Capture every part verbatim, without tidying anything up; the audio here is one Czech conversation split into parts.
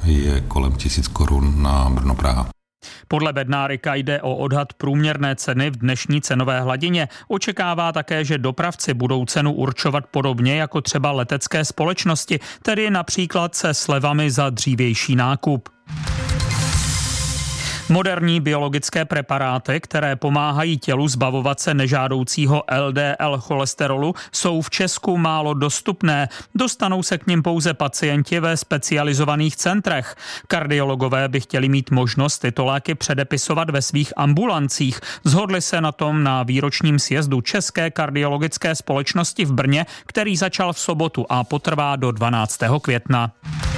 je kolem tisíc korun na Brno-Praha. Podle Bednárika jde o odhad průměrné ceny v dnešní cenové hladině. Očekává také, že dopravci budou cenu určovat podobně jako třeba letecké společnosti, tedy například se slevami za dřívější nákup. Moderní biologické preparáty, které pomáhají tělu zbavovat se nežádoucího L D L cholesterolu, jsou v Česku málo dostupné. Dostanou se k nim pouze pacienti ve specializovaných centrech. Kardiologové by chtěli mít možnost tyto léky předepisovat ve svých ambulancích. Shodli se na tom na výročním sjezdu České kardiologické společnosti v Brně, který začal v sobotu a potrvá do dvanáctého května.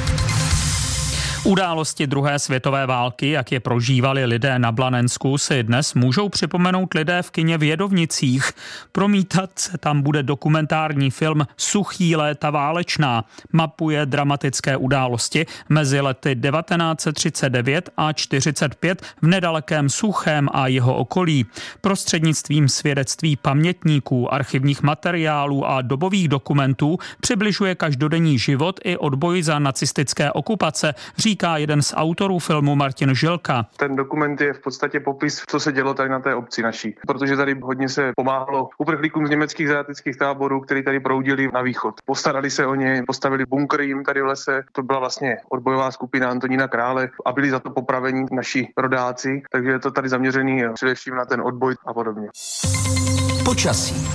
Události druhé světové války, jak je prožívali lidé na Blanensku, si dnes můžou připomenout lidé v kině v Jedovnicích. Promítat se tam bude dokumentární film Suchý léta válečná. Mapuje dramatické události mezi lety devatenáct set třicet devět a čtyřicet pět v nedalekém Suchém a jeho okolí. Prostřednictvím svědectví pamětníků, archivních materiálů a dobových dokumentů přibližuje každodenní život i odboj za nacistické okupace, říká jeden z autorů filmu Martin Žilka. Ten dokument je v podstatě popis, co se dělo tady na té obci naší, protože tady hodně se pomáhalo uprchlíkům z německých zajateckých táborů, kteří tady proudili na východ. Postarali se o ně, postavili bunkry jim tady v lese. To byla vlastně odbojová skupina Antonína Krále a byli za to popraveni naši rodáci, takže je to tady zaměřený především na ten odboj a podobně. Počasí.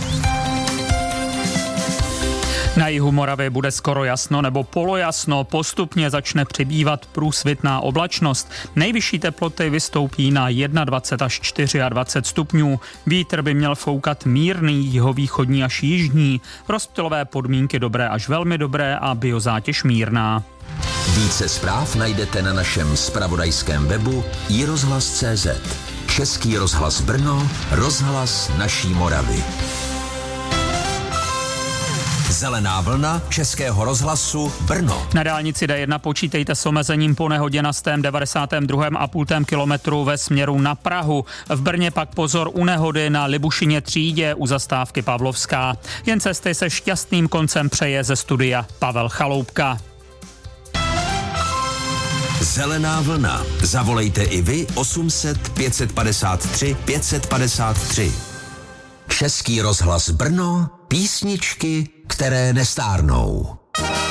Na jihu Moravy bude skoro jasno nebo polojasno, postupně začne přibývat průsvitná oblačnost. Nejvyšší teploty vystoupí na dvacet jedna až dvacet čtyři stupňů. Vítr by měl foukat mírný, jihovýchodní až jižní. Rozptylové podmínky dobré až velmi dobré a biozátěž mírná. Více zpráv najdete na našem zpravodajském webu i rozhlas tečka cé zet. Český rozhlas Brno, rozhlas naší Moravy. Zelená vlna Českého rozhlasu Brno. Na dálnici D jedna počítejte s omezením po nehodě na stém devadesátém druhém a půl kilometru ve směru na Prahu. V Brně pak pozor u nehody na Libušině třídě u zastávky Pavlovská. Jen cesty se šťastným koncem přeje ze studia Pavel Chaloupka. Zelená vlna. Zavolejte i vy osm set pět padesát tři pět padesát tři. Český rozhlas Brno, písničky, které nestárnou.